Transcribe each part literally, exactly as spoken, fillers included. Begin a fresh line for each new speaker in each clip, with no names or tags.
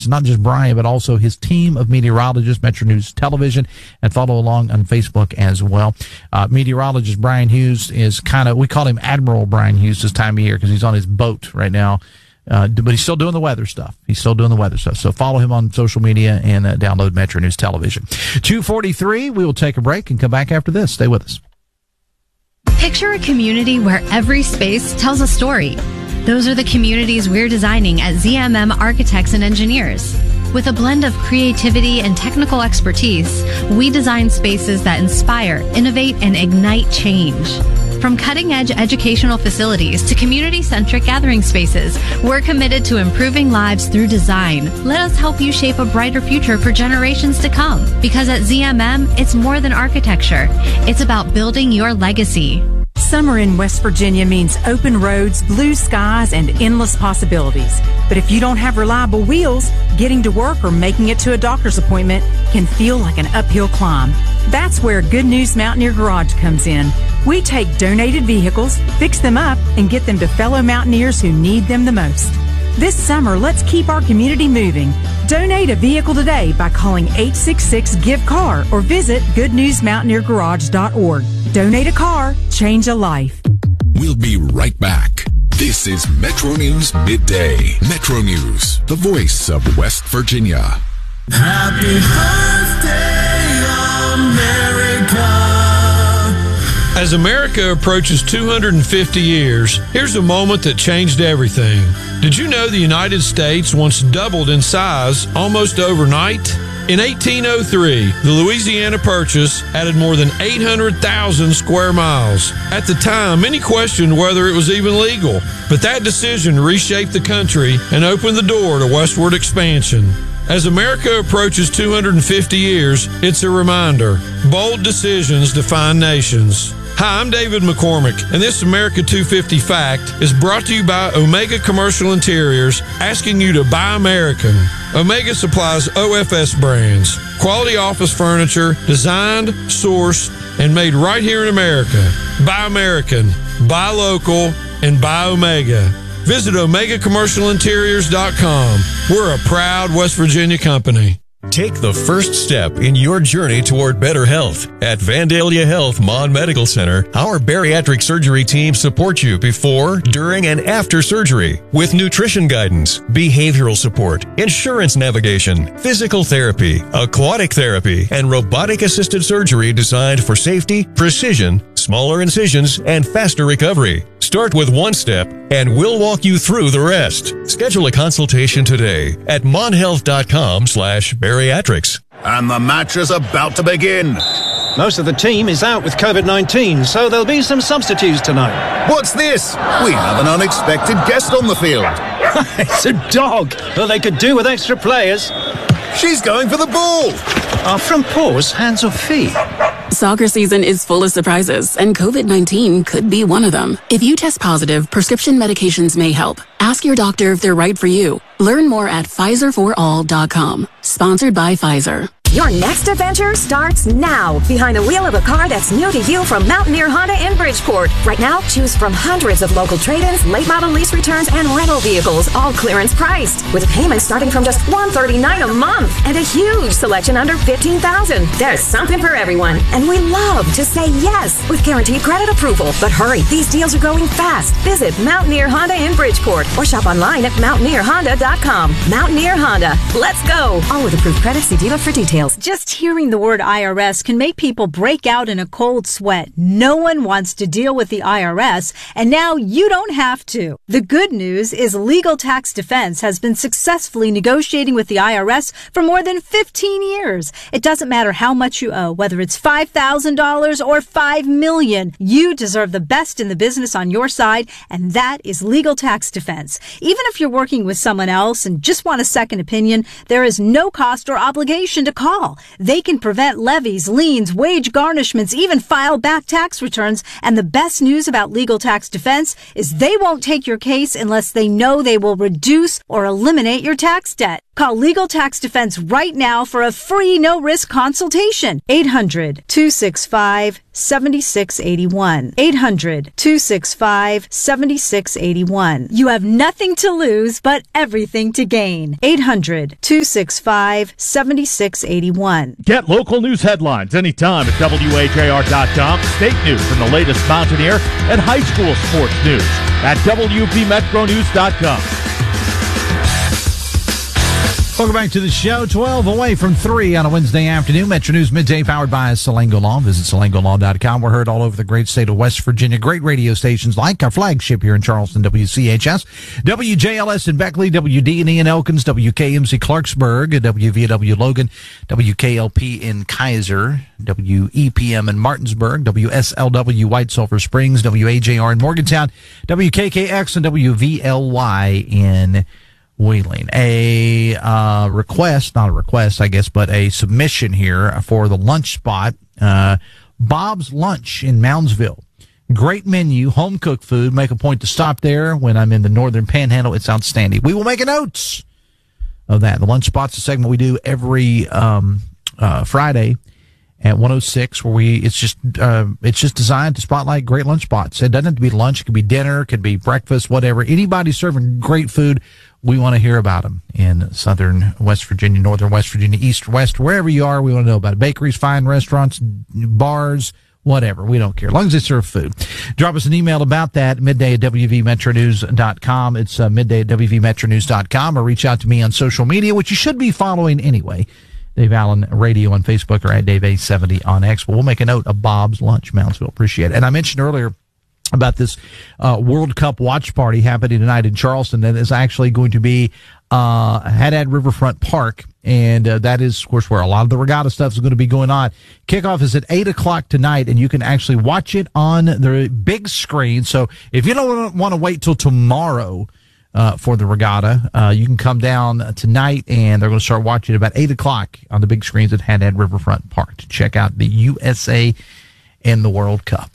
It's not just Brian, but also his team of meteorologists, Metro News Television, and follow along on Facebook as well. Uh, meteorologist Brian Hughes is kind of, we call him Admiral Brian Hughes this time of year because he's on his boat right now. Uh, but he's still doing the weather stuff. He's still doing the weather stuff. So follow him on social media and uh, download Metro News Television. two forty-three, we will take a break and come back after this. Stay with us.
Picture a community where every space tells a story. Those are the communities we're designing at Z M M Architects and Engineers. With a blend of creativity and technical expertise, we design spaces that inspire, innovate, and ignite change. From cutting-edge educational facilities to community-centric gathering spaces, we're committed to improving lives through design. Let us help you shape a brighter future for generations to come. Because at Z M M, it's more than architecture. It's about building your legacy.
Summer in West Virginia means open roads, blue skies, and endless possibilities. But if you don't have reliable wheels, getting to work or making it to a doctor's appointment can feel like an uphill climb. That's where Good News Mountaineer Garage comes in. We take donated vehicles, fix them up, and get them to fellow mountaineers who need them the most. This summer, let's keep our community moving. Donate a vehicle today by calling eight six six, give car or visit good news mountaineer garage dot org. Donate a car, change a life.
We'll be right back. This is Metro News Midday. Metro News, the voice of West Virginia.
Happy birthday, America.
As America approaches two hundred fifty years, here's a moment that changed everything. Did you know the United States once doubled in size almost overnight? In eighteen oh three, the Louisiana Purchase added more than eight hundred thousand square miles. At the time, many questioned whether it was even legal, but that decision reshaped the country and opened the door to westward expansion. As America approaches two hundred fifty years, it's a reminder. Bold decisions define nations. Hi, I'm David McCormick, and this America two fifty Fact is brought to you by Omega Commercial Interiors, asking you to buy American. Omega supplies O F S brands, quality office furniture, designed, sourced, and made right here in America. Buy American, buy local, and buy Omega. Visit omega commercial interiors dot com. We're a proud West Virginia company.
Take the first step in your journey toward better health. At Vandalia Health Mon Medical Center, our bariatric surgery team supports you before, during, and after surgery with nutrition guidance, behavioral support, insurance navigation, physical therapy, aquatic therapy, and robotic-assisted surgery designed for safety, precision, smaller incisions, and faster recovery. Start with one step, and we'll walk you through the rest. Schedule a consultation today at monhealth.com slash bariatrics.
And the match is about to begin.
Most of the team is out with COVID nineteen, so there'll be some substitutes tonight.
What's this? We have an unexpected guest on the field.
It's a dog. Well, they could do with extra players.
She's going for the ball.
Are front paws hands or feet?
Soccer season is full of surprises, and COVID nineteen could be one of them. If you test positive, prescription medications may help. Ask your doctor if they're right for you. Learn more at Pfizer for all dot com. Sponsored by Pfizer.
Your next adventure starts now. Behind the wheel of a car that's new to you from Mountaineer Honda in Bridgeport. Right now, choose from hundreds of local trade-ins, late model lease returns, and rental vehicles, all clearance priced. With payments starting from just one hundred thirty-nine dollars a month and a huge selection under fifteen thousand dollars. There's something for everyone. And we love to say yes with guaranteed credit approval. But hurry, these deals are going fast. Visit Mountaineer Honda in Bridgeport or shop online at mountaineer honda dot com. Mountaineer Honda. Let's go. All with approved credit. See dealer for details.
Just hearing the word I R S can make people break out in a cold sweat. No one wants to deal with the I R S, and now you don't have to. The good news is Legal Tax Defense has been successfully negotiating with the I R S for more than fifteen years. It doesn't matter how much you owe, whether it's five thousand dollars or five million dollars. You deserve the best in the business on your side, and that is Legal Tax Defense. Even if you're working with someone else and just want a second opinion, there is no cost or obligation to call. They can prevent levies, liens, wage garnishments, even file back tax returns. And the best news about Legal Tax Defense is they won't take your case unless they know they will reduce or eliminate your tax debt. Call Legal Tax Defense right now for a free no-risk consultation. eight hundred, two six five, seven six eight one. eight hundred, two six five, seven six eight one. You have nothing to lose but everything to gain. eight hundred, two six five, seven six eight one.
Get local news headlines anytime at W A J R dot com. State news and the latest Mountaineer and high school sports news at W P Metro News dot com.
Welcome back to the show. twelve away from three on a Wednesday afternoon. Metro News Midday powered by Salango Law. Visit salango law dot com. We're heard all over the great state of West Virginia. Great radio stations like our flagship here in Charleston, W C H S, W J L S in Beckley, W D and E in Elkins, W K M C Clarksburg, W V W Logan, W K L P in Kaiser, W E P M in Martinsburg, W S L W White Sulphur Springs, W A J R in Morgantown, W K K X and W V L Y in Wheeling. A uh, request, not a request, I guess, but a submission here for the lunch spot. Uh, Bob's Lunch in Moundsville. Great menu, home cooked food. Make a point to stop there when I'm in the Northern Panhandle. It's outstanding. We will make a note of that. The lunch spot's a segment we do every um, uh, Friday at one oh six, where we it's just uh, it's just designed to spotlight great lunch spots. It doesn't have to be lunch; it could be dinner, it could be breakfast, whatever. Anybody serving great food, we want to hear about them in southern West Virginia, northern West Virginia, east, west, wherever you are. We want to know about it. Bakeries, fine restaurants, bars, whatever. We don't care, as long as they serve food. Drop us an email about that, midday at W V Metro News dot com. It's uh, midday at W V Metro News dot com, or reach out to me on social media, which you should be following anyway. Dave Allen Radio on Facebook, or at Dave A seventy on X. But we'll make a note of Bob's Lunch, Moundsville. Appreciate it. And I mentioned earlier about this uh, World Cup watch party happening tonight in Charleston that is actually going to be uh, Haddad Riverfront Park. And uh, that is, of course, where a lot of the regatta stuff is going to be going on. Kickoff is at eight o'clock tonight, and you can actually watch it on the big screen. So if you don't want to wait till tomorrow Uh, for the regatta, uh, you can come down tonight, and they're going to start watching about eight o'clock on the big screens at Haddad Riverfront Park to check out the U S A in the World Cup.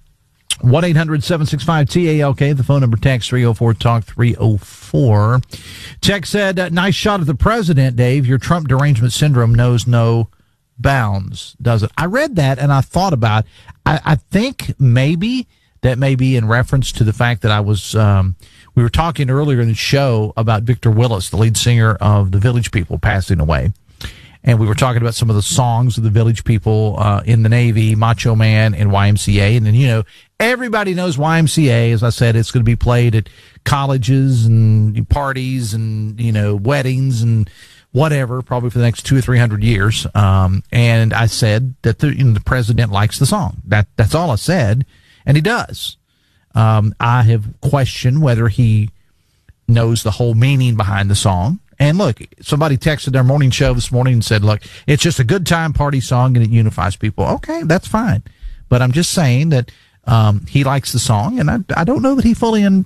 one eight hundred seven six five T A L K, the phone number. Text three oh four talk three oh four. Text said, uh, nice shot of the president, Dave. Your Trump derangement syndrome knows no bounds, does it? I read that, and I thought about, I, I think maybe that may be in reference to the fact that I was, um, we were talking earlier in the show about Victor Willis, the lead singer of the Village People, passing away. And we were talking about some of the songs of the Village People uh, in the Navy, Macho Man, and Y M C A. And then, you know, everybody knows Y M C A. As I said, it's going to be played at colleges and parties and, you know, weddings and whatever, probably for the next two or three hundred years. Um, and I said that the, you know, the president likes the song. That That's all I said. And he does. Um, I have questioned whether he knows the whole meaning behind the song. And look, somebody texted their morning show this morning and said, look, it's just a good time party song and it unifies people. Okay, that's fine. But I'm just saying that um, he likes the song, and I, I don't know that he fully in.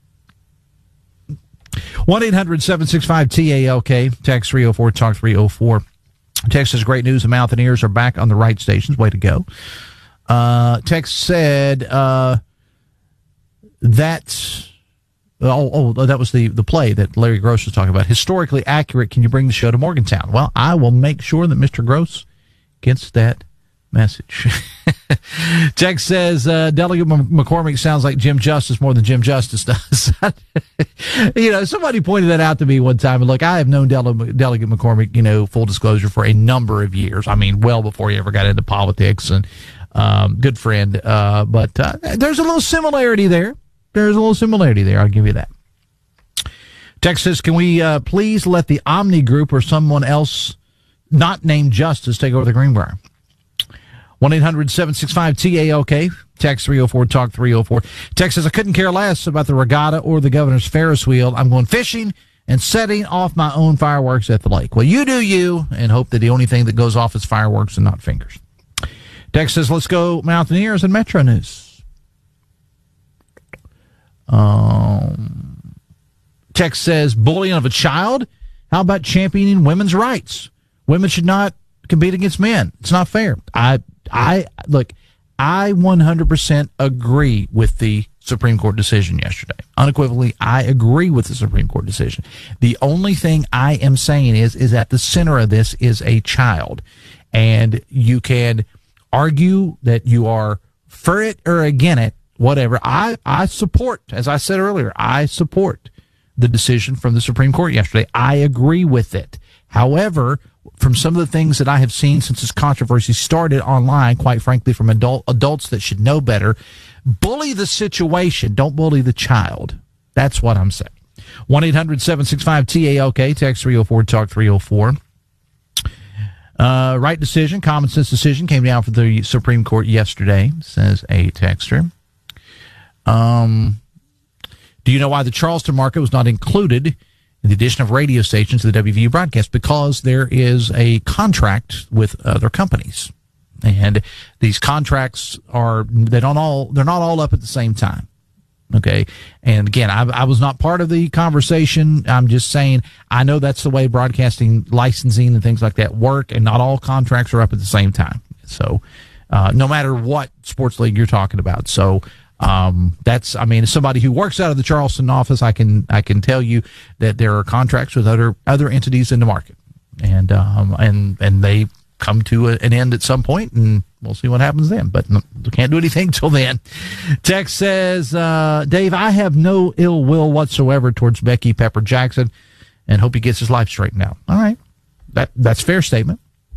one eight hundred seven six five T A L K, text three oh four talk three oh four. Text says, great news, the Mountaineers are back on the right stations. Way to go. Uh, text said, uh, That, oh, oh, that was the, the play that Larry Gross was talking about. Historically accurate, can you bring the show to Morgantown? Well, I will make sure that Mister Gross gets that message. Text says, uh, Delegate McCormick sounds like Jim Justice more than Jim Justice does. You know, somebody pointed that out to me one time. And look, I have known Dele- Delegate McCormick, you know, full disclosure, for a number of years. I mean, well before he ever got into politics, and um, good friend. Uh, but uh, there's a little similarity there. There's a little similarity there. I'll give you that. Text says, can we uh, please let the Omni Group or someone else not named Justice take over the Greenbrier? one eight hundred seven six five T A L K. Text three oh four talk three oh four. Text says, I couldn't care less about the regatta or the governor's Ferris wheel. I'm going fishing and setting off my own fireworks at the lake. Well, you do you, and hope that the only thing that goes off is fireworks and not fingers. Text says, let's go Mountaineers and Metro News. Um, text says, bullying of a child? How about championing women's rights? Women should not compete against men. It's not fair. I, I, look, I one hundred percent agree with the Supreme Court decision yesterday. Unequivocally, I agree with the Supreme Court decision. The only thing I am saying is, is at the center of this is a child. And you can argue that you are for it or against it, whatever. I, I support, as I said earlier, I support the decision from the Supreme Court yesterday. I agree with it. However, from some of the things that I have seen since this controversy started online, quite frankly, from adult adults that should know better, bully the situation. Don't bully the child. That's what I'm saying. one eight hundred seven six five T A L K, text three oh four, talk three oh four. Uh, right decision, common sense decision came down from the Supreme Court yesterday, says a texter. Um, do you know why the Charleston market was not included in the addition of radio stations to the W V U broadcast? Because there is a contract with other companies, and these contracts are they don't all they're not all up at the same time. Okay, and again, I, I was not part of the conversation. I'm just saying I know that's the way broadcasting licensing and things like that work, and not all contracts are up at the same time. So, uh, no matter what sports league you're talking about, so. Um, that's, I mean, as somebody who works out of the Charleston office, I can, I can tell you that there are contracts with other, other entities in the market, and, um, and, and they come to a, an end at some point, and we'll see what happens then, but no, we can't do anything till then. Text says, uh, Dave, I have no ill will whatsoever towards Becky Pepper Jackson and hope he gets his life straightened out. All right. That, that's a fair statement.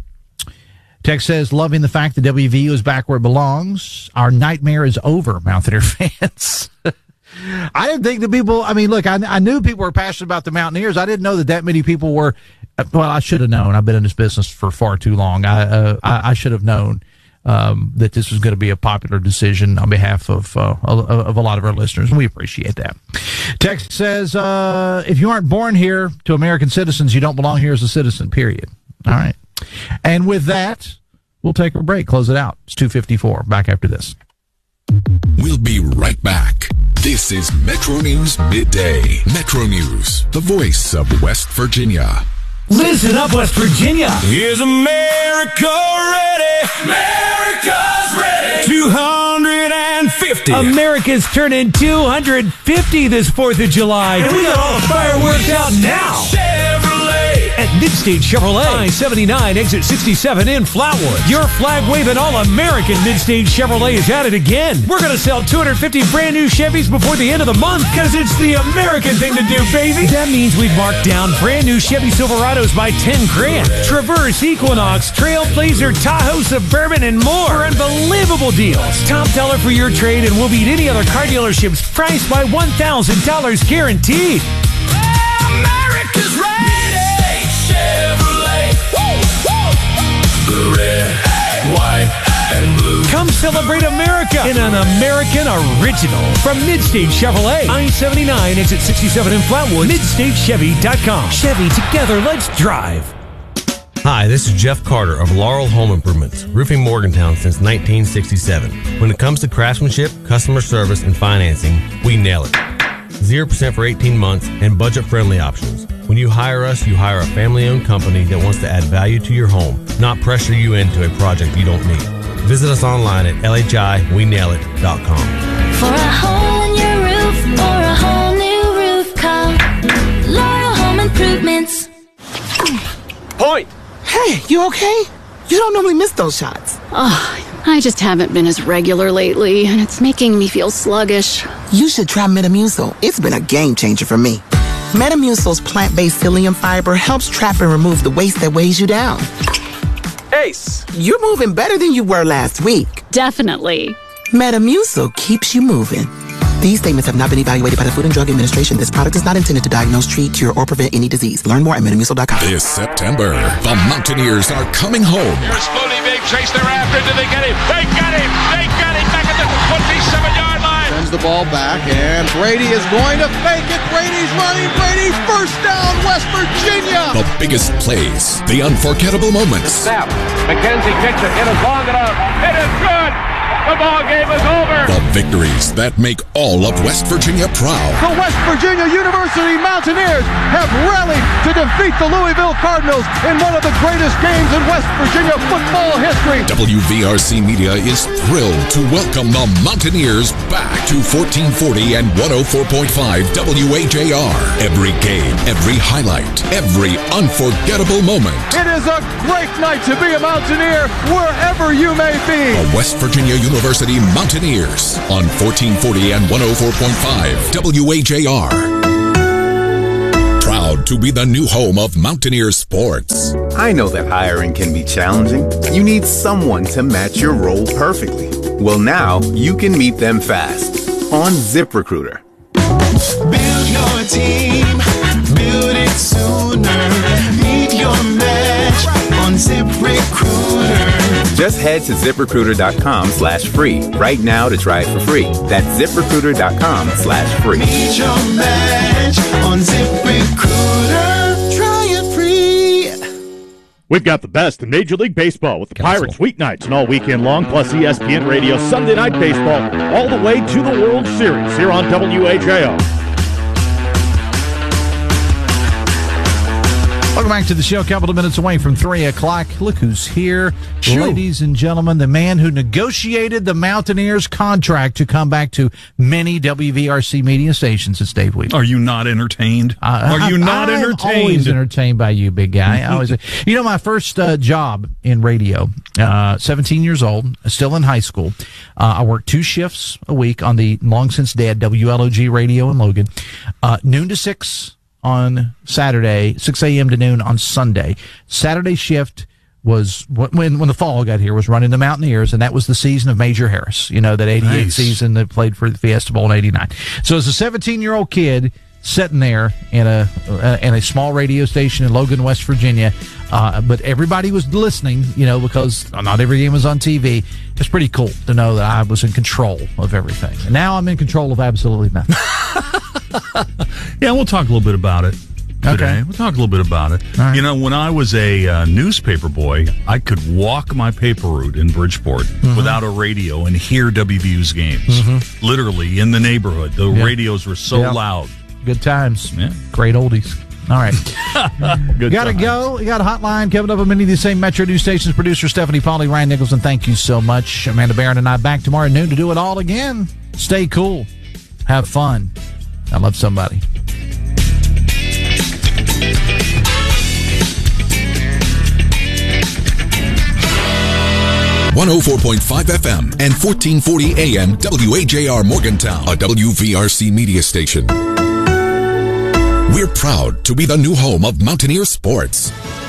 Text says, loving the fact that W V U is back where it belongs. Our nightmare is over, Mountaineer fans. I didn't think the people, I mean, look, I, I knew people were passionate about the Mountaineers. I didn't know that that many people were, well, I should have known. I've been in this business for far too long. I uh, I, I should have known um, that this was going to be a popular decision on behalf of, uh, of a lot of our listeners, and we appreciate that. Text says, uh, if you aren't born here to American citizens, you don't belong here as a citizen, period. All right. And with that, we'll take a break, close it out. It's two fifty-four. Back after this.
We'll be right back. This is Metro News Midday. Metro News, the voice of West Virginia.
Listen up, West Virginia.
Is America ready? America's ready. two hundred fifty.
America's turning two hundred fifty this fourth of July. And we got all the fireworks out now.
Chevrolet.
At Midstate Chevrolet, I seventy-nine, exit sixty-seven in Flatwood. Your flag-waving all-American Midstate Chevrolet is at it again. We're going to sell two hundred fifty brand new Chevys before the end of the month because it's the American thing to do, baby. That means we've marked down brand new Chevy Silverados by ten grand. Traverse, Equinox, Trailblazer, Tahoe, Suburban, and more for unbelievable deals. Top dollar for your trade, and we'll beat any other car dealership's price by one thousand dollars guaranteed.
America's ready. Chevrolet. Woo, woo. Red, white, and blue.
Come celebrate America in an American original from Midstate Chevrolet. I seventy-nine, exit sixty-seven in Flatwood. Midstate Chevy dot com. Chevy, together, let's drive.
Hi, this is Jeff Carter of Laurel Home Improvements, roofing Morgantown since nineteen sixty-seven. When it comes to craftsmanship, customer service, and financing, we nail it. zero percent for eighteen months and budget-friendly options. When you hire us, you hire a family-owned company that wants to add value to your home, not pressure you into a project you don't need. Visit us online at L H I we nail it dot com.
For a hole in your roof or a whole new roof, call Laurel Home Improvements.
Point!
Hey, you okay? You don't normally miss those shots.
Oh, I just haven't been as regular lately, and it's making me feel sluggish.
You should try Metamucil. It's been a game changer for me. Metamucil's plant-based psyllium fiber helps trap and remove the waste that weighs you down.
Ace!
You're moving better than you were last week.
Definitely.
Metamucil keeps you moving. These statements have not been evaluated by the Food and Drug Administration. This product is not intended to diagnose, treat, cure, or prevent any disease. Learn more at Metamucil dot com.
This September, the Mountaineers are coming home.
Here's slowly being chased thereafter. Did they get him? They got him! They got him back at the twenty-seven-yard line.
Sends the ball back, and Brady is going to fake it. Brady's running. Brady, first down, West Virginia.
The biggest plays, the unforgettable moments.
Snap. McKenzie kicks it. It is long enough. It is good. The ball game is over.
The victories that make all of West Virginia proud.
The West Virginia University Mountaineers have rallied to defeat the Louisville Cardinals in one of the greatest games in West Virginia football history.
W V R C Media is thrilled to welcome the Mountaineers back to fourteen forty and one oh four point five W A J R. Every game, every highlight, every unforgettable moment.
It is a great night to be a Mountaineer wherever you may be.
The West Virginia University Mountaineers on fourteen forty and one oh four point five W A J R. Proud to be the new home of Mountaineer sports.
I know that hiring can be challenging. You need someone to match your role perfectly. Well, now you can meet them fast on ZipRecruiter.
Build your team, build it sooner. Meet your match on ZipRecruiter.
Just head to ZipRecruiter.com slash free right now to try it for free. That's ZipRecruiter.com slash free.
Meet your match on ZipRecruiter. Try it free.
We've got the best in Major League Baseball with the Pirates weeknights and all weekend long, plus E S P N Radio Sunday Night Baseball, all the way to the World Series here on W A J R.
Welcome back to the show. A couple of minutes away from three o'clock. Look who's here. Sure. Ladies and gentlemen, the man who negotiated the Mountaineers contract to come back to many W V R C media stations. It's Dave Wheeler.
Are you not entertained?
Uh,
Are you
I,
not
I'm
entertained?
always entertained by you, big guy. I always, you know, my first uh, job in radio, uh, seventeen years old, still in high school. Uh, I worked two shifts a week on the long since dead W L O G radio in Logan, uh, noon to six on Saturday, six a.m. to noon on Sunday. Saturday shift was when when the fall got here was running the Mountaineers, and that was the season of Major Harris. You know, that eighty-eight nice. season that played for the Fiesta Bowl in eighty-nine. So as a seventeen-year-old kid sitting there in a uh, in a small radio station in Logan, West Virginia, uh, but everybody was listening, you know, because not every game was on T V. It's pretty cool to know that I was in control of everything. And now I'm in control of absolutely nothing.
Yeah, we'll talk a little bit about it today.
Okay.
We'll talk a little bit about it. Right. You know, when I was a uh, newspaper boy, I could walk my paper route in Bridgeport mm-hmm. without a radio and hear W V U's games. Mm-hmm. Literally in the neighborhood. The yeah. radios were so yeah. loud.
Good times.
Yeah.
Great oldies. All right.
Good
Gotta
times.
go. We got a hotline coming up on many of the same Metro News stations. Producer Stephanie Pauly, Ryan Nicholson, thank you so much. Amanda Barron and I back tomorrow at noon to do it all again. Stay cool. Have fun. I love somebody.
one oh four point five F M and fourteen forty A M W A J R Morgantown, a W V R C media station. We're proud to be the new home of Mountaineer sports.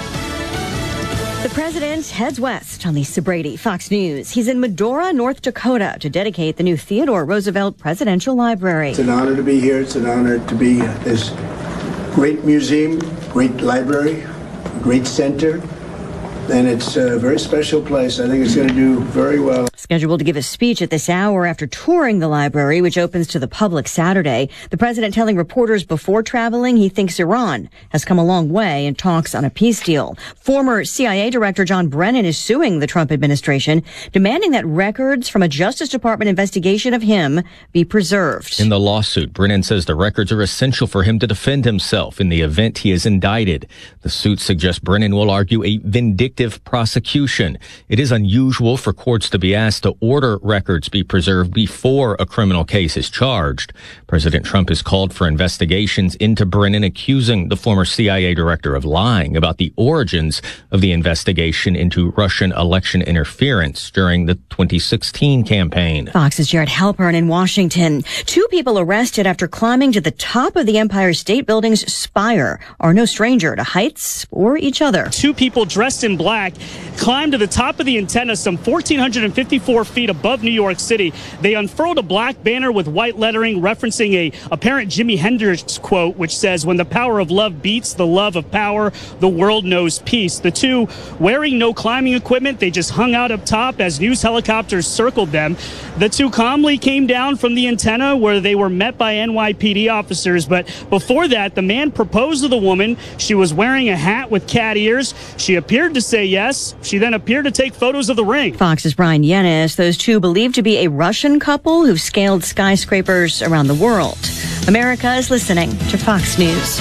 The president heads west on Lisa Brady, Fox News. He's in Medora, North Dakota to dedicate the new Theodore Roosevelt Presidential Library.
It's an honor to be here. It's an honor to be at this great museum, great library, great center. And it's a very special place. I think it's going to do very well.
Scheduled to give a speech at this hour after touring the library, which opens to the public Saturday. The president telling reporters before traveling he thinks Iran has come a long way in talks on a peace deal. Former C I A Director John Brennan is suing the Trump administration, demanding that records from a Justice Department investigation of him be preserved.
In the lawsuit, Brennan says the records are essential for him to defend himself in the event he is indicted. The suit suggests Brennan will argue a vindictive prosecution. It is unusual for courts to be asked to order records be preserved before a criminal case is charged. President Trump has called for investigations into Brennan, accusing the former C I A director of lying about the origins of the investigation into Russian election interference during the twenty sixteen campaign.
Fox's Jared Halpern in Washington. Two people arrested after climbing to the top of the Empire State Building's spire are no stranger to heights or each other.
Two people dressed in black climbed to the top of the antenna some one thousand four hundred fifty-four feet above New York City. They unfurled a black banner with white lettering referencing a apparent Jimi Hendrix quote, which says, "When the power of love beats the love of power, the world knows peace." The two, wearing no climbing equipment, they just hung out up top as news helicopters circled them. The two calmly came down from the antenna where they were met by N Y P D officers. But before that, the man proposed to the woman. She was wearing a hat with cat ears. She appeared to say yes. She then appeared to take photos of the ring.
Fox's Brian Yennick Dennis, those two believed to be a Russian couple who've scaled skyscrapers around the world. America is listening to Fox News.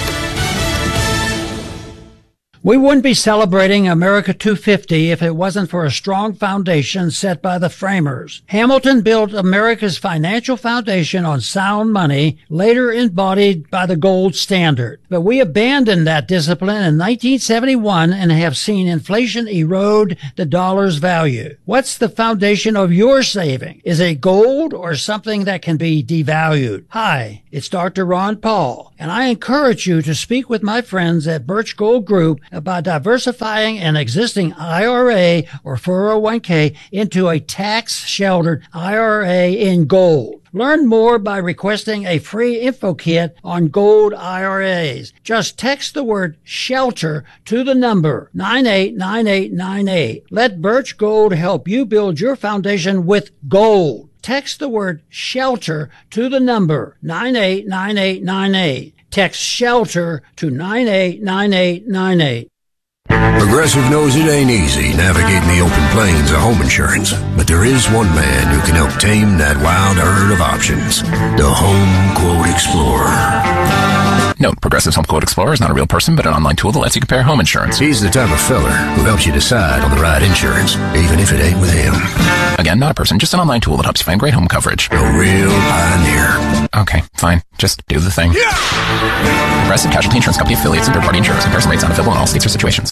We wouldn't be celebrating America two fifty if it wasn't for a strong foundation set by the framers. Hamilton built America's financial foundation on sound money, later embodied by the gold standard. But we abandoned that discipline in nineteen seventy-one and have seen inflation erode the dollar's value. What's the foundation of your saving? Is it gold or something that can be devalued? Hi, it's Doctor Ron Paul, and I encourage you to speak with my friends at Birch Gold Group about diversifying an existing I R A or four oh one k into a tax-sheltered I R A in gold. Learn more by requesting a free info kit on gold I R As. Just text the word SHELTER to the number nine eight nine eight nine eight. Let Birch Gold help you build your foundation with gold. Text the word SHELTER to the number nine eight nine eight nine eight. Text SHELTER to nine eight nine eight nine eight.
Progressive knows it ain't easy navigating the open plains of home insurance, but there is one man who can help tame that wild herd of options. The Home Quote Explorer.
Note, Progressive's Home Quote Explorer is not a real person, but an online tool that lets you compare home insurance.
He's the type of feller who helps you decide on the right insurance, even if it ain't with him.
Again, not a person, just an online tool that helps you find great home coverage.
A real pioneer.
Okay, fine. Just do the thing. Yeah! Progressive Casualty Insurance Company affiliates and third-party insurers. Comparison rates not available in all states or situations.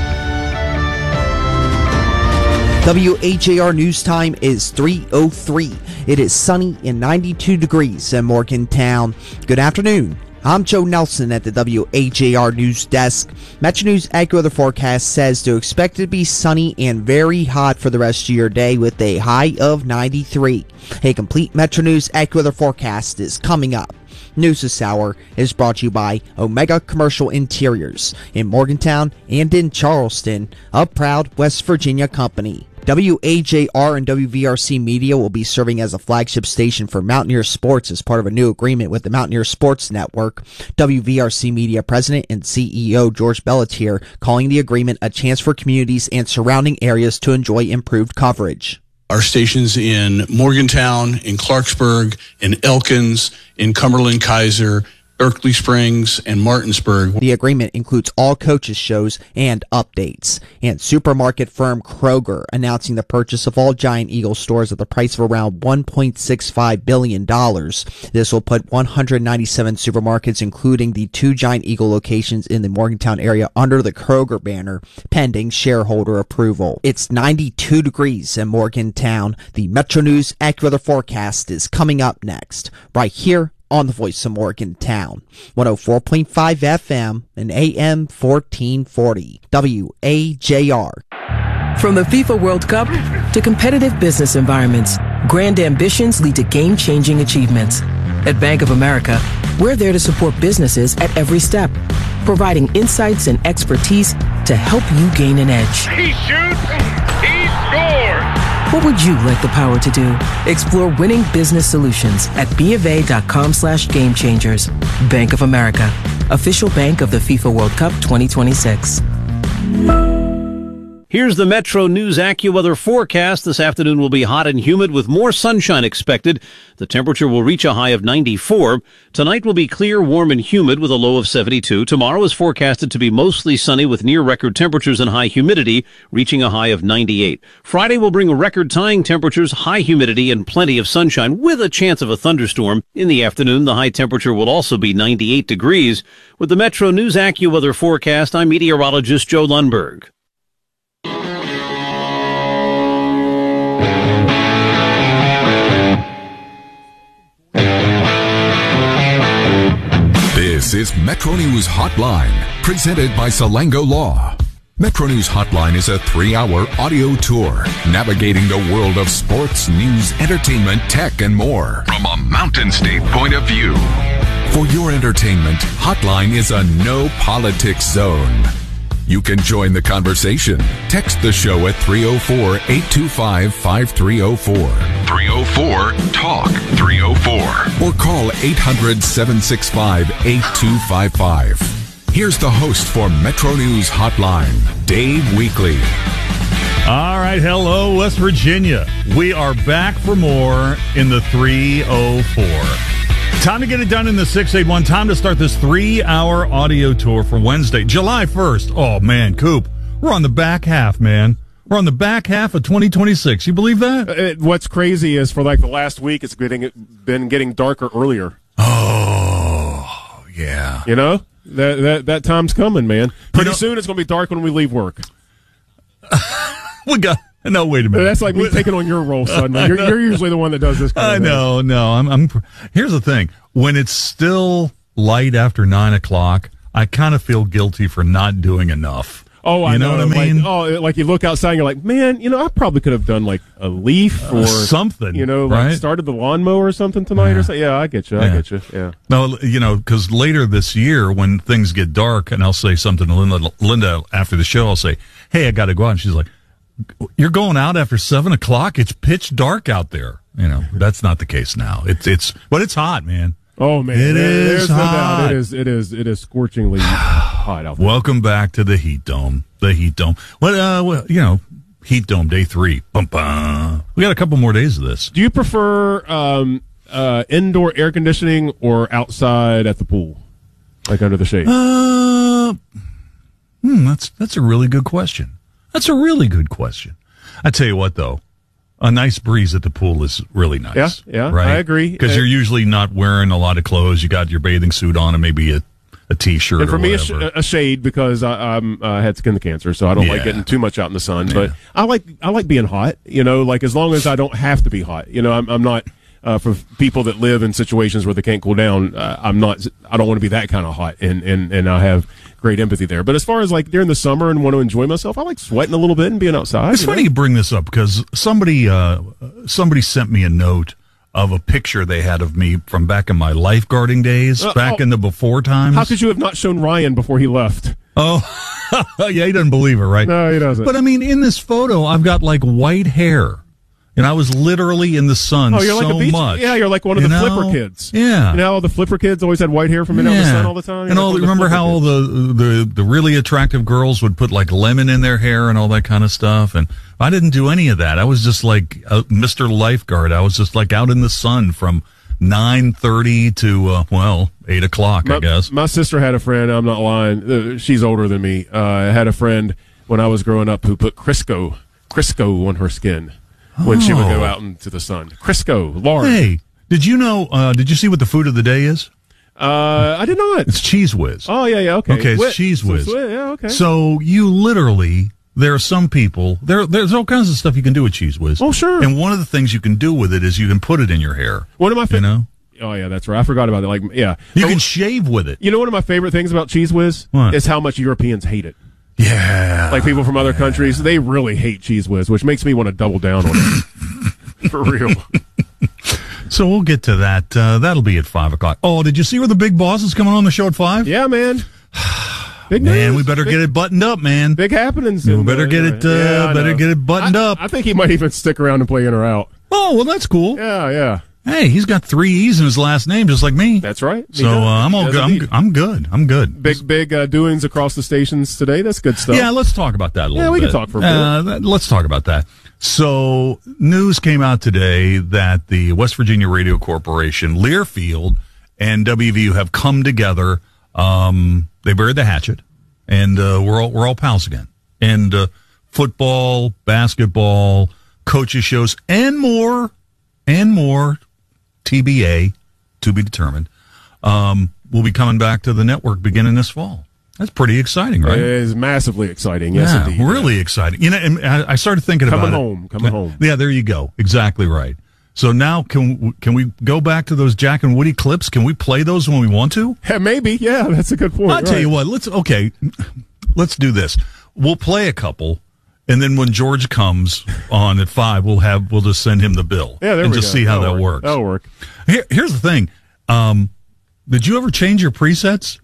W H A R News Time is three oh three. It is sunny and ninety-two degrees in Morgantown. Good afternoon. I'm Joe Nelson at the W H A R News Desk. Metro News AccuWeather forecast says to expect it to be sunny and very hot for the rest of your day with a high of ninety-three. A complete Metro News AccuWeather forecast is coming up. News this hour is brought to you by Omega Commercial Interiors in Morgantown and in Charleston, a proud West Virginia company. W A J R and W V R C Media will be serving as a flagship station for Mountaineer Sports as part of a new agreement with the Mountaineer Sports Network. W V R C Media President and C E O George Bellatier calling the agreement a chance for communities and surrounding areas to enjoy improved coverage.
Our stations in Morgantown, in Clarksburg, in Elkins, in Cumberland, Kaiser, Berkeley Springs, and Martinsburg.
The agreement includes all coaches shows and updates. And supermarket firm Kroger announcing the purchase of all Giant Eagle stores at the price of around one point six five billion dollars. This will put one hundred ninety-seven supermarkets, including the two Giant Eagle locations in the Morgantown area, under the Kroger banner, pending shareholder approval. It's ninety-two degrees in Morgantown. The Metro News AccuWeather forecast is coming up next, right here on the Voice of Morgantown, one oh four point five F M and A M fourteen forty, W A J R.
From the FIFA World Cup to competitive business environments, grand ambitions lead to game-changing achievements. At Bank of America, we're there to support businesses at every step, providing insights and expertise to help you gain an edge.
He shoots, he scores!
What would you like the power to do? Explore winning business solutions at BofA.com slash game changers. Bank of America, official bank of the FIFA World Cup twenty twenty-six.
Here's the Metro News AccuWeather forecast. This afternoon will be hot and humid with more sunshine expected. The temperature will reach a high of ninety-four. Tonight will be clear, warm, and humid with a low of seventy-two. Tomorrow is forecasted to be mostly sunny with near record temperatures and high humidity, reaching a high of ninety-eight. Friday will bring record-tying temperatures, high humidity, and plenty of sunshine with a chance of a thunderstorm. In the afternoon, the high temperature will also be ninety-eight degrees. With the Metro News AccuWeather forecast, I'm meteorologist Joe Lundberg.
This is Metro News Hotline, presented by Salango Law. Metro News Hotline is a three-hour audio tour navigating the world of sports, news, entertainment, tech, and more from a Mountain State point of view. For your entertainment, Hotline is a no-politics zone. You can join the conversation. Text the show at three oh four, eight two five, five three oh four. three oh four, talk three oh four. Or call eight hundred, seven six five, eight two five five. Here's the host for Metro News Hotline, Dave Weekley.
All right, hello, West Virginia. We are back for more in the three oh four. Time to get it done in the six eight one. Time to start this three-hour audio tour for Wednesday, July first. Oh, man, Coop, we're on the back half, man. We're on the back half of twenty twenty-six. You believe that?
It, what's crazy is for like the last week, it's getting, been getting darker earlier.
Oh, yeah.
You know? That that, that time's coming, man. Pretty you know, soon it's going to be dark when we leave work.
We got no. Wait a minute.
That's like me taking on your role, son. You're, you're usually the one that does this. Kind
I
of
know,
thing.
no. I'm, I'm. Here's the thing: when it's still light after nine o'clock, I kind of feel guilty for not doing enough.
Oh, I
you know,
know
what I mean.
Like, oh, like you look outside, and you're like, man, you know, I probably could have done like a leaf or
uh, something.
You know, like
right?
started the lawnmower or something tonight
yeah.
or something. Yeah, I get you. I
yeah.
get you. Yeah.
No, you know, because later this year when things get dark, and I'll say something to Linda, Linda after the show, I'll say, "Hey, I got to go out," and she's like, "You're going out after seven o'clock? It's pitch dark out there." You know, that's not the case now. It's it's, but it's hot, man.
Oh man,
it
there,
is
there's no
hot.
doubt. It is. It is. It is scorchingly hot out there.
Welcome back to the Heat Dome. The Heat Dome. What? Uh, well, you know, Heat Dome Day Three. Bum, bum. We got a couple more days of this.
Do you prefer um, uh, indoor air conditioning or outside at the pool, like under the shade?
Uh, hmm, that's that's a really good question. That's a really good question. I tell you what, though. A nice breeze at the pool is really nice.
Yeah, yeah,
right?
I agree.
Because you're usually not wearing a lot of clothes. You got your bathing suit on and maybe a, a T-shirt
and for
or
me, a,
whatever.
sh- a shade because I I'm, uh, had skin cancer, so I don't
Yeah.
like getting too much out in the sun.
Yeah.
But I like I like being hot. You know, like as long as I don't have to be hot. You know, I'm, I'm not uh, for people that live in situations where they can't cool down. Uh, I'm not. I don't want to be that kind of hot, and and and I have great empathy there. But as far as like during the summer and want to enjoy myself, I like sweating a little bit and being outside.
It's
you
funny
know?
you bring this up because somebody uh, somebody sent me a note of a picture they had of me from back in my lifeguarding days,
Uh,
back
oh.
in the before times.
How could you have not shown Ryan before he left?
Oh, yeah, he doesn't believe it, right?
No, he doesn't.
But I mean, in this photo, I've got like white hair. And I was literally in the sun
Oh, you're
so
like a beach,
much.
yeah, you're like one of
you
the
know?
flipper kids.
Yeah.
You know, all the flipper kids always had white hair from being out in the sun all the time.
And
You're
all
like
the,
one of
remember
the
how all the, the the really attractive girls would put like lemon in their hair and all that kind of stuff. And I didn't do any of that. I was just like uh, Mister Lifeguard. I was just like out in the sun from nine thirty to uh, well eight o'clock,
my,
I guess.
My sister had a friend. I'm not lying. Uh, she's older than me. Uh, I had a friend when I was growing up who put Crisco Crisco on her skin when she would go
Oh.
out into the sun. Crisco, large.
Hey, did you know? Uh, did you see what the food of the day is?
Uh, I did not.
It's Cheese Whiz.
Oh yeah, yeah. Okay.
Okay, it's
Wh-
Cheese
so
Whiz.
it's wh- yeah, okay.
So you literally, there are some people, there, there's all kinds of stuff you can do with Cheese Whiz.
Oh, sure.
And one of the things you can do with it is you can put it in your hair.
One of my fa-
you know?
Oh yeah, that's right. I forgot about that. Like, yeah,
You
But-
can shave with it.
You know, one of my favorite things about Cheese Whiz
What?
is how much Europeans hate it.
Yeah.
Like people from other countries, they really hate Cheese Whiz, which makes me want to double down on it. For real.
So we'll get to that. Uh, that'll be at five o'clock. Oh, did you see where the big boss is coming on the show at five?
Yeah, man. Big
Man,
news.
we better
big,
get it buttoned up, man.
Big happenings.
We
in
better
the-
get it. Uh,
Yeah, I
better
know.
get it buttoned
I,
up.
I think he might even stick around and play in or out.
Oh, well, that's cool.
Yeah, yeah.
Hey, he's got three E's in his last name, just like me.
That's right. He
So uh,
does.
I'm all
He
good.
does
I'm,
indeed.
I'm good. I'm good.
Big, big uh, doings across the stations today. That's good stuff.
Yeah, let's talk about that a little
Yeah, we
bit.
can talk for a bit.
Uh, that- let's talk about that. So, news came out today that the West Virginia Radio Corporation, Learfield, and W V U have come together. Um, they buried the hatchet, and uh, we're all we're all pals again. And uh, football, basketball, coaches shows, and more, and more. T B A, to be determined. Um, will be coming back to the network beginning this fall. That's pretty exciting, right?
It is massively exciting. Yes,
yeah,
indeed.
really exciting. You know, and I I started thinking
Coming
about
home,
it.
coming home.
Yeah, there you go. Exactly right. So now can can we go back to those Jack and Woody clips? Can we play those when we want to?
Yeah, maybe. Yeah, that's a good point.
I'll tell
Right.
you what. Let's okay. Let's do this. We'll play a couple, and then when George comes on at five, we'll have we'll just send him the bill.
Yeah, there
and
we
just
go.
see how
That'll
that
work.
works.
That'll work.
Here, here's the thing. Um, did you ever change your presets?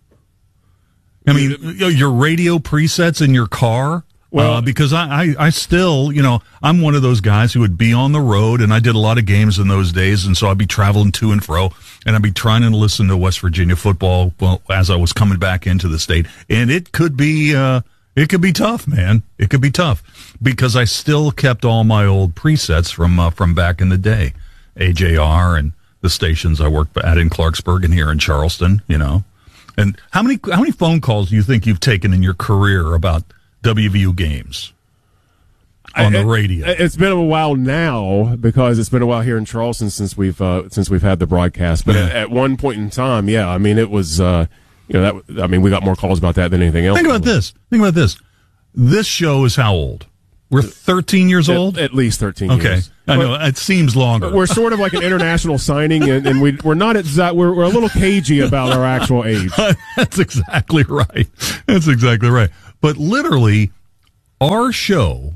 I mean, your radio presets in your car?
Well-
uh, because I, I, I still, you know, I'm one of those guys who would be on the road, and I did a lot of games in those days, and so I'd be traveling to and fro, and I'd be trying to listen to West Virginia football well, as I was coming back into the state, and it could be, uh, It could be tough, man. It could be tough because I still kept all my old presets from uh, from back in the day, A J R and the stations I worked at in Clarksburg and here in Charleston. You know, and how many how many phone calls do you think you've taken in your career about W V U games on the radio?
It, it's been a while now because it's been a while here in Charleston since we've uh, since we've had the broadcast. But
Yeah.
at, at one point in time, yeah, I mean, it was. Uh, You know, that, I mean, we got more calls about that than anything else.
Think about this. Think about this. This show is how old? We're thirteen years
At,
old?
at least thirteen
Okay.
years.
I know. It seems longer.
We're sort of like an international signing, and, and we, we're not exact. We're, we're a little cagey about our actual age.
That's exactly right. That's exactly right. But literally, our show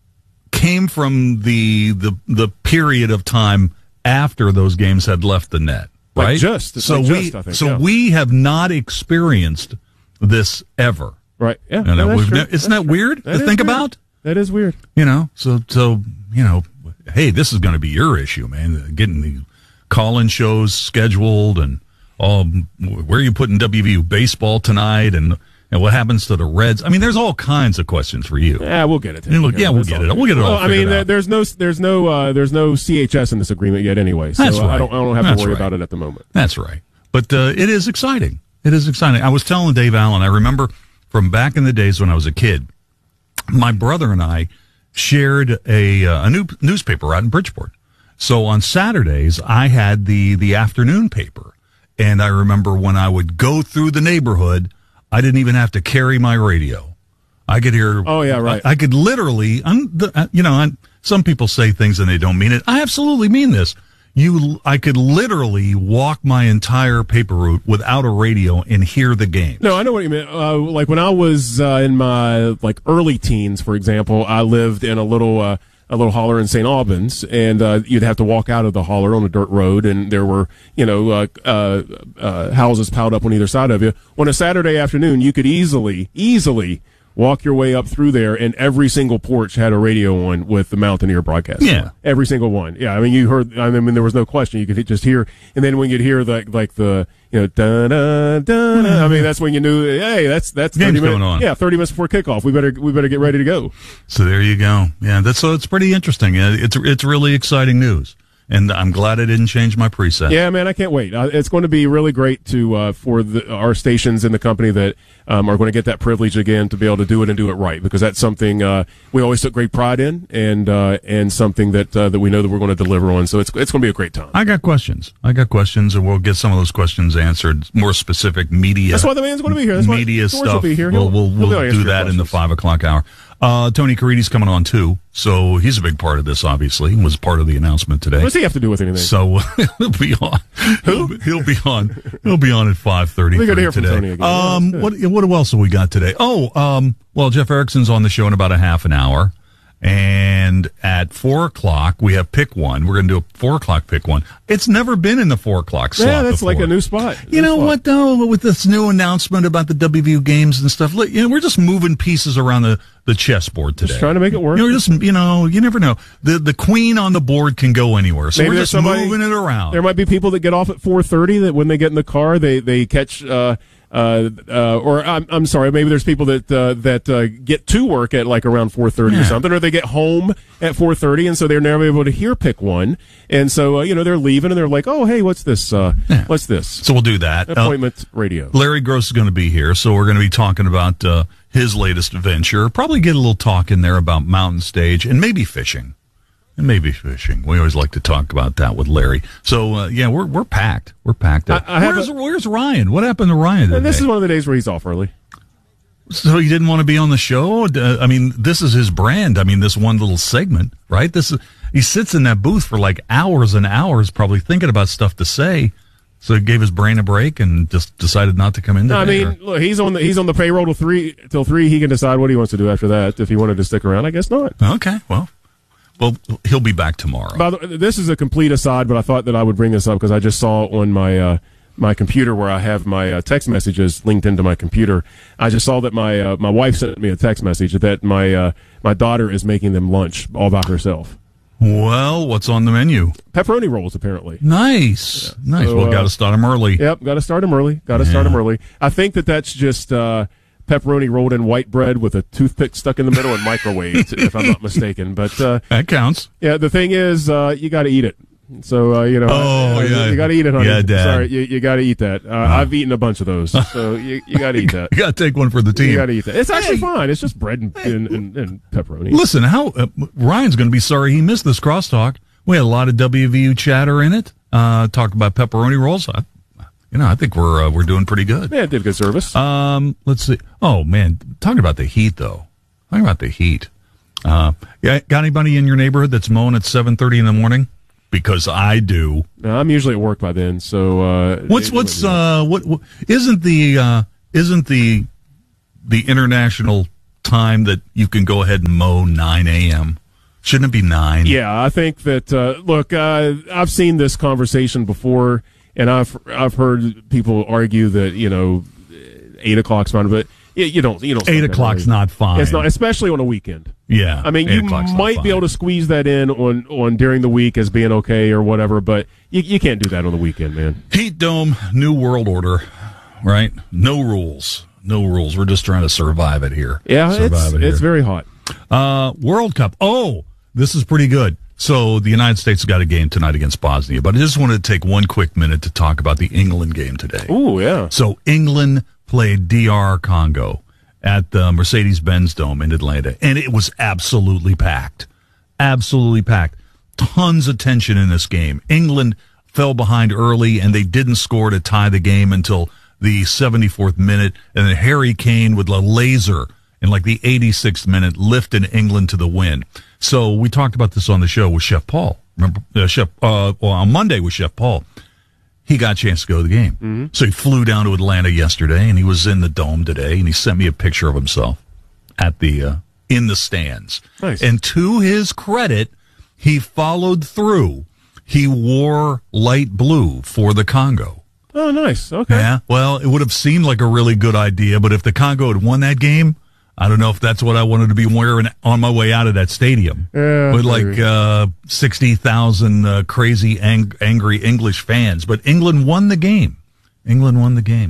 came from the the the period of time after those games had left the net.
Like
Right,
just-
so
like
we
just, I think,
so
yeah.
we have not experienced this ever.
Right? Yeah.
You know,
no, that's
we've
true.
ne- isn't
That's
that
true.
weird
That
to
is
think
weird.
about?
That is weird.
You know, so so you know, hey, this is going to be your issue, man. Getting the call-in shows scheduled and all. Where are you putting W V U baseball tonight, and and what happens to the Reds? I mean, there's all kinds of questions for you.
Yeah, we'll get it.
And look, yeah, we'll
That's
get
all
it. We'll get it all.
Well, I mean,
figured
there-
out.
there's no, there's no, uh, there's no C H S in this agreement yet, anyway. So
That's
uh, I
right.
don't, I don't have
That's
to worry
right.
about it at the moment.
That's right. But uh, it is exciting. It is exciting. I was telling Dave Allen, I remember from back in the days when I was a kid, my brother and I shared a uh, a new newspaper out in Bridgeport. So on Saturdays, I had the the afternoon paper, and I remember when I would go through the neighborhood, I didn't even have to carry my radio. I could hear.
Oh, yeah, right.
I, I could literally, I'm, the, uh, you know, I'm, some people say things and they don't mean it. I absolutely mean this. You, I could literally walk my entire paper route without a radio and hear the game.
No, I know what you mean. Uh, like when I was uh, in my like early teens, for example, I lived in a little uh, a little holler in Saint Albans, and uh, you'd have to walk out of the holler on a dirt road, and there were you know uh, uh, uh, houses piled up on either side of you. On a Saturday afternoon, you could easily easily walk your way up through there, and every single porch had a radio on with the Mountaineer broadcast.
Yeah.
Every single one. Yeah, I mean, you heard, I mean, there was no question. You could just hear, and then when you'd hear the, like the, you know, da da da da, I mean, that's when you knew, hey, that's, that's
Game's
thirty minutes,
going on.
yeah, thirty minutes before kickoff. We better, we better get ready to go.
So there you go. Yeah, that's so it's pretty interesting. Uh, It's it's really exciting news, and I'm glad I didn't change my preset.
Yeah, man, I can't wait. Uh, it's going to be really great to, uh, for the, our stations in the company that, um, are going to get that privilege again to be able to do it and do it right, because that's something, uh, we always took great pride in, and, uh, and something that, uh, that we know that we're going to deliver on. So it's, it's going to be a great time.
I got questions. I got questions, and we'll get some of those questions answered. More specific media.
That's why the man's going to be here. That's why
media
George will
stuff.
be here.
We'll
He'll-
we'll,
he'll be
we'll
able to
do
answer
that
your
in the five o'clock hour. Uh, Tony Caridi's coming on too, so he's a big part of this. Obviously, was part of the announcement today.
What does he have to do with anything?
So he'll be on. He'll, he'll be on. He'll be on at five thirty
We're gonna hear from
today.
Tony again.
Um,
Yeah,
what what else have we got today? Oh, um, well, Jeff Erickson's on the show in about a half an hour. And at four o'clock, we have Pick One. We're going to do a four o'clock Pick One. It's never been in the four o'clock slot
Yeah, that's
before.
like a new spot.
You
New
know
spot.
what, though? With this new announcement about the W V U games and stuff, look, you know, we're just moving pieces around the, the chessboard today.
Just trying to make it work.
You know, we're just, you know, you never know. The the queen on the board can go anywhere. So
Maybe
we're
there's
just
somebody-
moving it around.
There might be people that get off at four thirty that when they get in the car, they they catch. Uh, uh, uh, or I'm I'm sorry, maybe there's people that uh, that uh, get to work at like around four thirty or
Yeah.
something, or they get home at four thirty, and so they're never able to hear Pick One, and so uh, you know they're leaving, and they're like, oh hey, what's this? Uh, What's this?
So we'll do that.
Appointment radio.
Larry Gross is going to be here, so we're going to be talking about uh, his latest venture. Probably get a little talk in there about Mountain Stage and maybe fishing. And maybe fishing. We always like to talk about that with Larry. So, uh, yeah, we're we're packed. We're packed up.
I- I have
where's,
a-
where's Ryan? What happened to Ryan today?
And this is one of the days where he's off early.
So he didn't want to be on the show? Uh, I mean, this is his brand. I mean, this one little segment, right? This is, he sits in that booth for like hours and hours probably thinking about stuff to say. So he gave his brain a break and just decided not to come in
No, I
today,
mean, look, he's on the he's on the payroll till three till three. He can decide what he wants to do after that. If he wanted to stick around, I guess not.
or- Okay, well, well, he'll be back tomorrow.
By the way, this is a complete aside, but I thought that I would bring this up because I just saw on my uh, my computer where I have my uh, text messages linked into my computer. I just saw that my uh, my wife sent me a text message that my uh, my daughter is making them lunch all by herself.
Well, what's on the menu?
Pepperoni rolls, apparently.
Nice, nice.
So,
well,
uh,
got to start them early.
Yep, got to start them early. Got to start
Yeah.
them early. I think that that's just uh, pepperoni rolled in white bread with a toothpick stuck in the middle and microwaved, if I'm not mistaken. But uh,
that counts.
Yeah, the thing is, uh, you got to eat it. So uh, you know,
oh
uh,
yeah,
you got to eat it, honey.
Yeah, Dad.
Sorry, you, you got to eat that. Uh, I've eaten a bunch of those, so you, you got to eat that.
You got to take one for the team.
You got to eat that. It's actually hey. fine. It's just bread and, and, and, and pepperoni.
Listen, how uh, Ryan's going to be sorry he missed this crosstalk. We had a lot of W V U chatter in it. Uh, talk about pepperoni rolls. I, you know, I think we're uh, we're doing pretty good.
Yeah, it did good service.
Um, let's see. Oh man, talking about the heat though. Talking about the heat. Uh, yeah, got anybody in your neighborhood that's mowing at seven thirty in the morning? Because I do.
No, I'm usually at work by then. So uh,
what's what's uh, what, what isn't the uh, isn't the the international time that you can go ahead and mow nine a.m. Shouldn't it be nine?
Yeah, I think that. Uh, look, uh, I've seen this conversation before, and I've I've heard people argue that you know eight o'clock's fine, but you, you don't you don't.
Eight o'clock's early. Not fine.
It's not, especially on a weekend.
Yeah,
I mean, you might be able to squeeze that in on, on during the week as being okay or whatever, but you you can't do that on the weekend, man.
Heat dome, new world order, right? No rules, no rules. We're just trying to survive it here.
Yeah,
survive
it's
it here.
It's very hot.
Uh, World Cup. Oh, this is pretty good. So the United States got a game tonight against Bosnia, but I just wanted to take one quick minute to talk about the England game today.
Oh yeah.
So England played D R Congo at the Mercedes-Benz Dome in Atlanta, and it was absolutely packed. Absolutely packed. Tons of tension in this game. England fell behind early, and they didn't score to tie the game until the seventy-fourth minute, and then Harry Kane with a laser in like the eighty-sixth minute lifted England to the win. So we talked about this on the show with Chef Paul. Remember, uh, Chef, uh, well, on Monday with Chef Paul. He got a chance to go to the game.
Mm-hmm.
So he flew down to Atlanta yesterday, and he was in the Dome today, and he sent me a picture of himself at the uh, in the stands.
Nice.
And to his credit, he followed through. He wore light blue for the Congo.
Oh, nice. Okay.
Yeah. Well, it would have seemed like a really good idea, but if the Congo had won that game, I don't know if that's what I wanted to be wearing on my way out of that stadium.
Yeah,
with like uh, sixty thousand uh, crazy, ang- angry English fans. But England won the game. England won the game.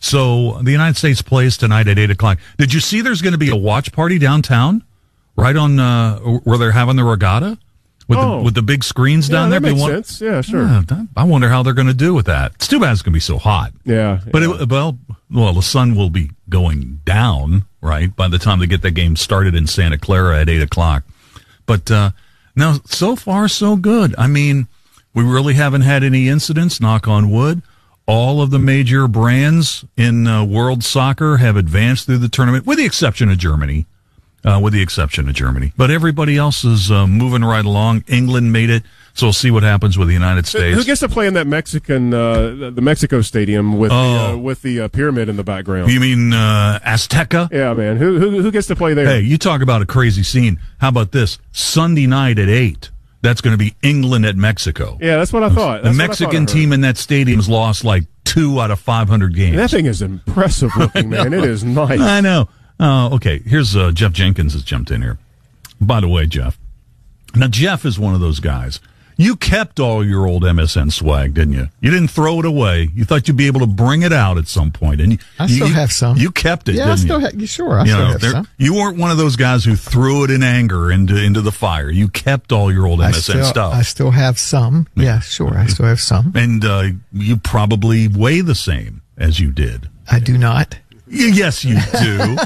So the United States plays tonight at eight o'clock. Did you see there's going to be a watch party downtown? Right on uh, where they're having the regatta? With,
oh.
the, with the big screens down
yeah,
there?
That makes
want-
sense. Yeah, sure.
Yeah, that, I wonder how they're going to do with that. It's too bad it's going to be so hot.
Yeah.
But,
yeah.
It, well, well, the sun will be going down, right, by the time they get the game started in Santa Clara at eight o'clock. But uh, now, so far, so good. I mean, we really haven't had any incidents, knock on wood. All of the major brands in uh, world soccer have advanced through the tournament, with the exception of Germany. Uh, with the exception of Germany. But everybody else is uh, moving right along. England made it, so we'll see what happens with the United States.
Who gets to play in that Mexican, uh, the Mexico Stadium with
oh.
the, uh, with the uh, pyramid in the background?
You mean uh, Azteca?
Yeah, man. Who, who who gets to play there?
Hey, you talk about a crazy scene. How about this? Sunday night at eight. That's going to be England at Mexico.
Yeah, that's what I thought.
The Mexican team in that stadium's lost like two out of five hundred games.
And that thing is impressive looking, man. It is nice.
I know. Uh, okay, here's uh, Jeff Jenkins has jumped in here. By the way, Jeff. Now, Jeff is one of those guys. You kept all your old M S N swag, didn't you? You didn't throw it away. You thought you'd be able to bring it out at some point. And you,
I still
you,
have some.
You kept it,
yeah,
didn't
I still
you?
Ha- sure, I
you
still
know,
have some.
You weren't one of those guys who threw it in anger into into the fire. You kept all your old M S N
I still,
stuff.
I still have some. Yeah, sure, I still have some.
And uh, you probably weigh the same as you did.
I do not.
Y- yes, you do.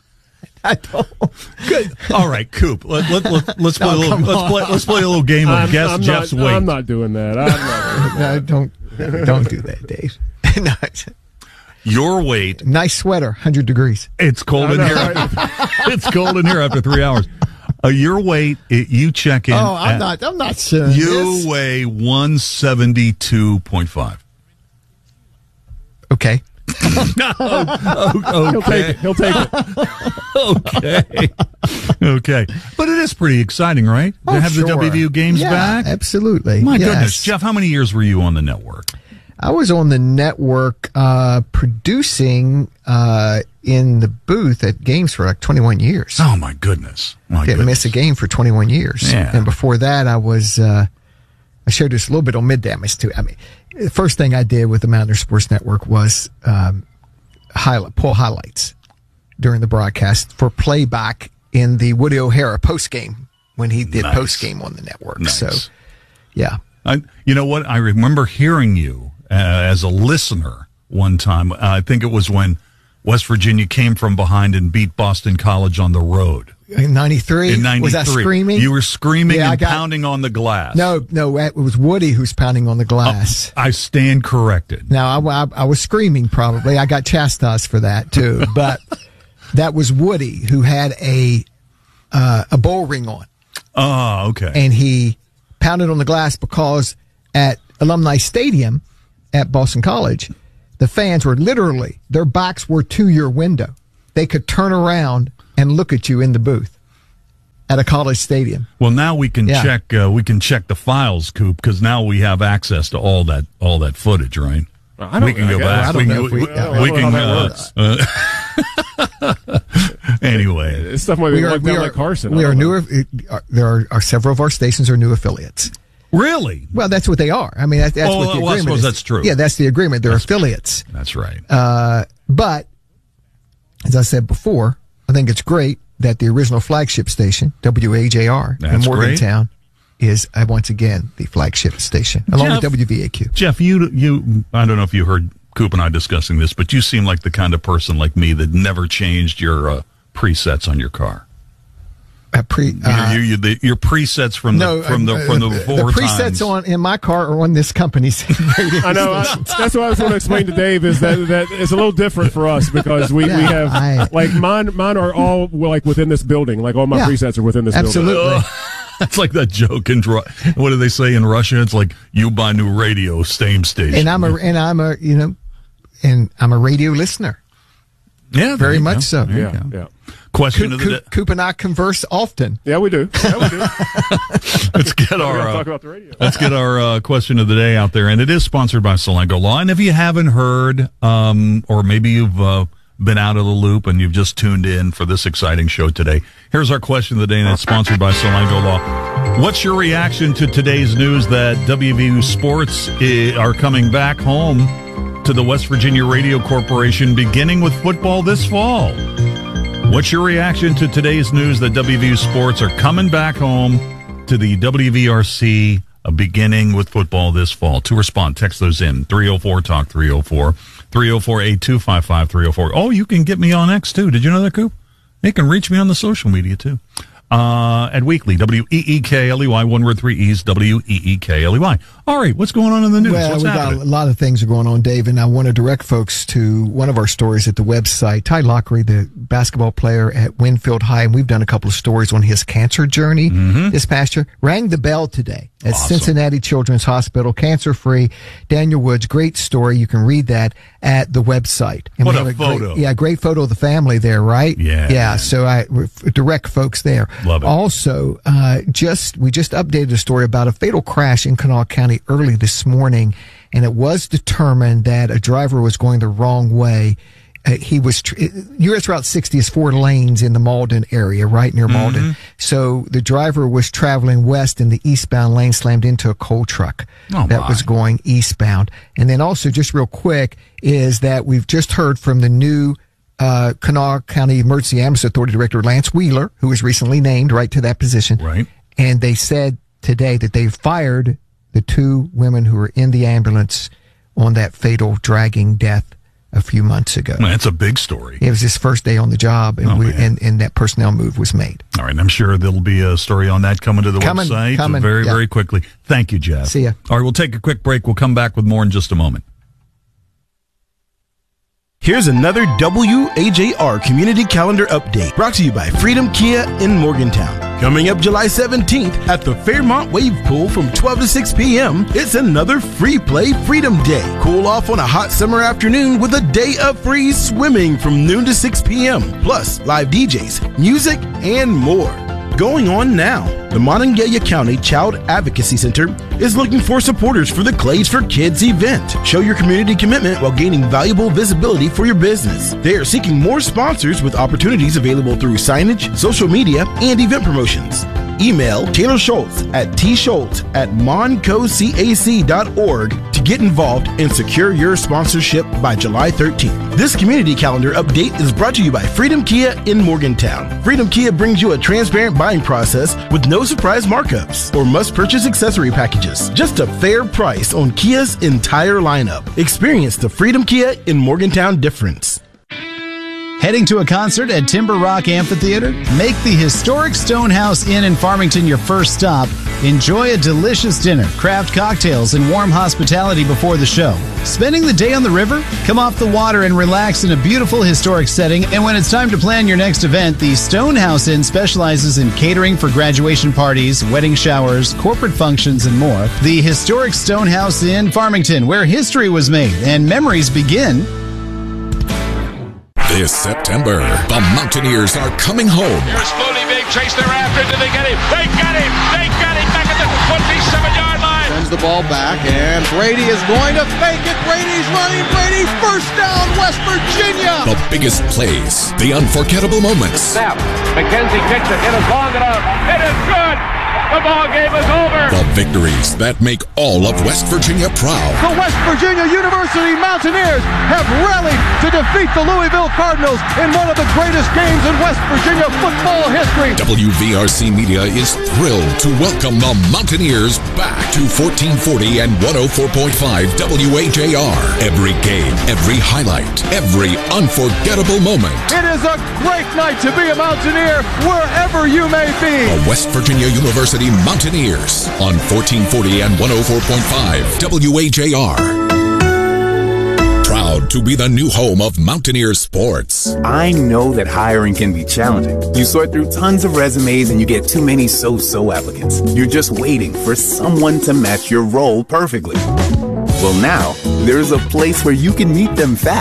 I don't.
Good. All right, Coop. Let, let, let, let's play
No,
a little.
come
Let's play.
on.
Let's play a little game of
I'm,
guess
I'm
Jeff's
not,
weight.
I'm not doing that. I'm not doing
No,
that.
don't don't do that, Dave. No, it's-
Your weight.
nice sweater, one hundred degrees.
It's cold
I
in
know,
here.
right?
It's cold in here after three hours. Uh, your weight. It, you check in.
Oh, I'm
at-
not. I'm not saying
You
this.
weigh one seventy two point five.
Okay.
No. Oh,
He'll take it. He'll take it.
Okay. Okay. But it is pretty exciting, right?
Oh,
to have
sure.
the W V U games
Yeah,
back.
absolutely.
My
Yes.
goodness, Jeff. How many years were you on the network?
I was on the network uh, producing uh, in the booth at games for like twenty-one years.
Oh my goodness! My
Didn't
goodness.
miss a game for twenty-one years.
Yeah.
And before that, I was uh, I shared this a little bit on Mid Damage too. I mean, the first thing I did with the Mountaineer Sports Network was um, highlight pull highlights. during the broadcast for playback in the Woody O'Hara postgame when he did
Nice.
postgame on the network.
Nice.
So, yeah.
I, you know what? I remember hearing you uh, as a listener one time. Uh, I think it was when West Virginia came from behind and beat Boston College on the road.
In ninety-three?
In ninety-three.
Was that screaming?
You were screaming
Yeah, I
and
got-
pounding on the glass.
No, no, it was Woody who's pounding on the glass.
I stand corrected.
Now, I, I, I was screaming probably. I got chastised for that too. But that was Woody who had a uh, a bowl ring on.
Oh, okay.
And he pounded on the glass because at Alumni Stadium at Boston College, the fans were literally, their backs were to your window. They could turn around and look at you in the booth at a college stadium.
Well, now we can
Yeah.
check. Uh, we can check the files, Coop, because now we have access to all that all that footage, right?
I don't-
we can
I
go
guess.
back.
I don't
we
know
can,
if we-
we,
I don't
we
know
can.
how that
Uh, uh, anyway,
It's stuff might be like down like Carson.
We
I
are
don't
newer. uh, There are, are several of our stations are new affiliates.
Really?
Well, that's what they are. I mean, that, that's
Oh,
what the
well, I
agreement
suppose
is.
that's true.
Yeah, that's the agreement. They're affiliates.
That's right.
Uh, but as I said before, I think it's great that the original flagship station, W A J R in
That's
Morgantown, is uh, once again the flagship station, along
Jeff,
with W V A Q.
Jeff, you you. I don't know if you heard Coop and I discussing this, but you seem like the kind of person like me that never changed your uh, presets on your car.
Uh, pre, uh,
you, you, the, your presets from the
no,
from the
uh,
from the
the
four
presets
times.
on in my car are on this company's radio
I know. I,
station.
that's what I was going to explain to Dave. Is that that it's a little different for us because we, we
Yeah,
have
I-
like mine. Mine are all like within this building. Like all my
Yeah,
presets are within this
absolutely.
building.
It's like that joke in Ru- what do they say in Russia? It's like you buy new radio, same station.
And I'm a and I'm a you know, and I'm a radio listener.
Yeah,
very
you
much
go.
so.
There you
Yeah,
go.
yeah.
Question
Coop,
of the day.
Coop, Coop and I converse often.
Yeah, we do. Yeah, we do.
Let's get
We
our
gotta
uh,
talk about the radio.
let's get our uh, question of the day out there, and it is sponsored by Solango Law. And if you haven't heard, um, or maybe you've uh, been out of the loop and you've just tuned in for this exciting show today, here's our question of the day, and it's sponsored by Solango Law. What's your reaction to today's news that W V U Sports i- are coming back home to the West Virginia Radio Corporation, beginning with football this fall? What's your reaction to today's news that W V U Sports are coming back home to the W V R C, uh, beginning with football this fall? To respond, text those in. three oh four talk three oh four, three oh four, eight two five five, three oh four. Oh, you can get me on X too. Did you know that, Coop? You can reach me on the social media too. Uh, at Weekly, W E E K L E Y, one word, three E's, W E E K L E Y. All right, what's going on in the news?
Well,
what's
we
happening?
got a lot of things are going on, Dave, and I want to direct folks to one of our stories at the website. Ty Lockery, the basketball player at Winfield High, and we've done a couple of stories on his cancer journey this past year, rang the bell today at
Awesome.
Cincinnati Children's Hospital, cancer-free. Daniel Woods, great story. You can read that at the website. And
What
we
a
have
photo.
Great, yeah, great photo of the family there, right?
Yeah,
Yeah,
man.
so I direct folks there.
Love it.
Also, uh, just we just updated a story about a fatal crash in Kanawha County early this morning, and it was determined that a driver was going the wrong way. Uh, he was tr- U S Route sixty is four lanes in the Malden area, right near Malden.
Mm-hmm.
So the driver was traveling west in the eastbound lane, slammed into a coal truck
Oh,
that
my.
was going eastbound. And then also, just real quick, is that we've just heard from the new uh, Kanawha County Emergency Ambulance Authority Director, Lance Wheeler, who was recently named right to that position.
Right.
And they said today that they fired the two women who were in the ambulance on that fatal dragging death a few months ago.
Man, it's a big story.
It was his first day on the job, and
Oh,
we
man.
and, and that personnel move was made.
All right, I'm sure there'll be a story on that coming to the
Coming,
website
coming,
very,
yeah.
very quickly. Thank you, Jeff.
See ya.
All right, we'll take a quick break. We'll come back with more in just a moment.
Here's another W A J R Community Calendar Update brought to you by Freedom Kia in Morgantown. Coming up July seventeenth at the Fairmont Wave Pool from twelve to six p.m., it's another Free Play Freedom Day. Cool off on a hot summer afternoon with a day of free swimming from noon to six p.m., plus live D Js, music, and more. Going on now, the Monongalia County Child Advocacy Center is looking for supporters for the Clays for Kids event. Show your community commitment while gaining valuable visibility for your business. They are seeking more sponsors with opportunities available through signage, social media, and event promotions. Email Taylor Schultz at t schultz at monco cac dot org to get involved and secure your sponsorship by July thirteenth. This community calendar update is brought to you by Freedom Kia in Morgantown. Freedom Kia brings you a transparent buying process with no surprise markups or must-purchase accessory packages. Just a fair price on Kia's entire lineup. Experience the Freedom Kia in Morgantown difference.
Heading to a concert at Timber Rock Amphitheater? Make the historic Stonehouse Inn in Farmington your first stop. Enjoy a delicious dinner, craft cocktails, and warm hospitality before the show. Spending the day on the river? Come off the water and relax in a beautiful historic setting. And when it's time to plan your next event, the Stonehouse Inn specializes in catering for graduation parties, wedding showers, corporate functions, and more. The historic Stonehouse Inn Farmington, where history was made and memories begin.
This September, the Mountaineers are coming home.
Here's Foley being chased thereafter. Did they get him? They got him! They got him back at the twenty-seven-yard line.
Sends the ball back, and Brady is going to fake it. Brady's running. Brady, first down, West Virginia.
The biggest plays, the unforgettable moments.
Snap. McKenzie kicks it. It is long enough. It is good. The ball game is over.
The victories that make all of West Virginia proud.
The West Virginia University Mountaineers have rallied to defeat the Louisville Cardinals in one of the greatest games in West Virginia football history.
W V R C Media is thrilled to welcome the Mountaineers back to fourteen forty and one oh four point five W H A R. Every game, every highlight, every unforgettable moment.
It is a great night to be a Mountaineer wherever you may be.
The West Virginia University Mountaineers on fourteen forty and one oh four point five W H A R. Proud to be the new home of Mountaineer sports.
I know that hiring can be challenging. You sort through tons of resumes and you get too many so-so applicants. You're just waiting for someone to match your role perfectly. Well, now, there's a place where you can meet them fast.